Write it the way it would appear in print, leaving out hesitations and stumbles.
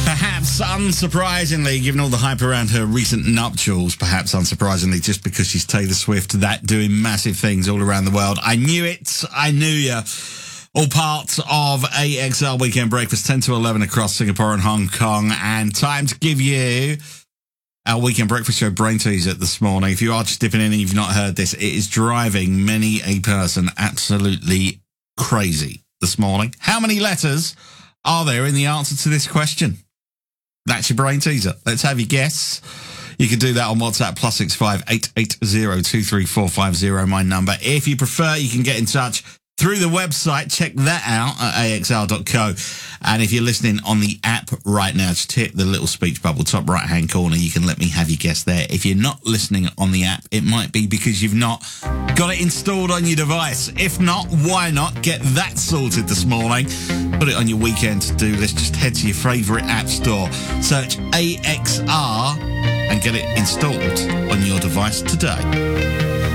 Perhaps unsurprisingly, given all the hype around her recent nuptials, perhaps unsurprisingly, just because she's Taylor Swift, that doing massive things all around the world. I knew it. I knew you. All part of AXL Weekend Breakfast, 10 to 11 across Singapore and Hong Kong. And time to give you our Weekend Breakfast Show brain teaser this morning. If you are just dipping in and you've not heard this, it is driving many a person absolutely crazy this morning. How many letters are there in the answer to this question? That's your brain teaser. Let's have your guess. You can do that on WhatsApp, +65 880 23450, my number. If you prefer, you can get in touch through the website. Check that out at axl.co. And if you're listening on the app right now, just hit the little speech bubble, top right-hand corner. You can let me have your guess there. If you're not listening on the app, it might be because you've not got it installed on your device. If not, why not get that sorted this morning? Put it on your weekend to-do list. Just head to your favourite app store, search AXR, and get it installed on your device today.